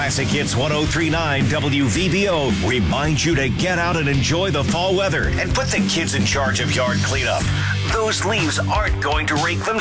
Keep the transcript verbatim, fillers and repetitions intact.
Classic Hits one oh three point nine W V B O reminds you to get out and enjoy the fall weather and put the kids in charge of yard cleanup. Those leaves aren't going to rake them